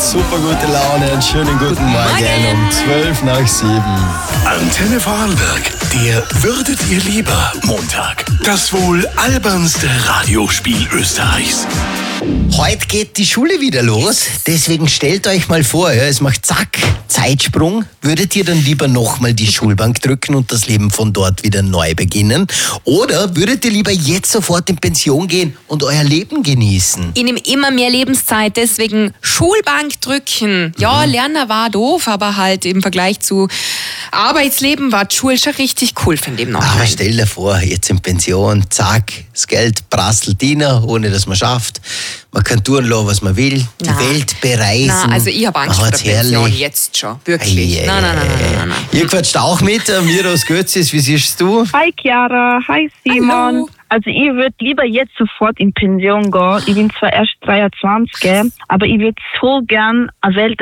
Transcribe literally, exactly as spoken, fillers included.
super gute Laune. Einen schönen guten Morgen um zwölf nach sieben. Antenne Vorarlberg, der Würdet ihr lieber Montag. Das wohl albernste Radiospiel Österreichs. Heute geht die Schule wieder los, deswegen stellt euch mal vor, ja, es macht zack, Zeitsprung. Würdet ihr dann lieber nochmal die Schulbank drücken und das Leben von dort wieder neu beginnen? Oder würdet ihr lieber jetzt sofort in Pension gehen und euer Leben genießen? Ich nehme immer mehr Lebenszeit, deswegen Schulbank drücken. Ja, Mhm. Lernen war doof, aber halt im Vergleich zu Arbeitsleben war die Schule schon richtig cool, finde ich im Aber Nachhinein. stell dir vor, jetzt in Pension, zack, das Geld prasselt rein, ohne dass man schafft. Man kann tun lassen, was man will, die Na. Welt bereisen. Nein, also ich habe Angst Man vor hat's der Pension, herrlich. jetzt schon, wirklich. Ei, ei, Nein, nein, nein, ei, nein, ei. nein, nein. Ihr quatscht auch mit, äh, mir aus Götzis, wie siehst du? Hi Chiara, hi Simon. Hallo. Also ich würde lieber jetzt sofort in Pension gehen. Ich bin zwar erst dreiundzwanzig, aber ich würde so gern eine Welt